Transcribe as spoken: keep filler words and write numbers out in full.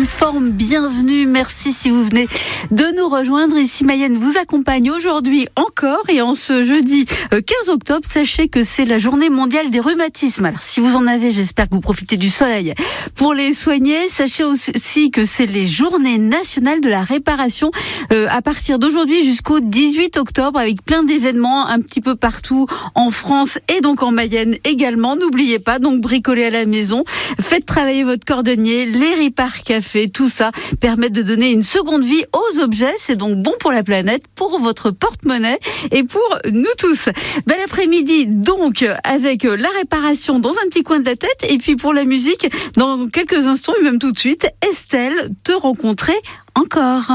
pleine forme, bienvenue, merci si vous venez de nous rejoindre. Ici Mayenne vous accompagne aujourd'hui encore et en ce jeudi quinze octobre, sachez que c'est la journée mondiale des rhumatismes. Alors si vous en avez, j'espère que vous profitez du soleil pour les soigner. Sachez aussi que c'est les journées nationales de la réparation euh, à partir d'aujourd'hui jusqu'au dix-huit octobre avec plein d'événements un petit peu partout en France et donc en Mayenne également. N'oubliez pas, donc bricoler à la maison, faites travailler votre cordonnier, les Ripart Café, tout ça permet de donner une seconde vie aux objets. C'est donc bon pour la planète, pour votre porte-monnaie et pour nous tous. Bel après-midi donc avec la réparation dans un petit coin de la tête et puis pour la musique dans quelques instants et même tout de suite, Estelle, te rencontrer encore.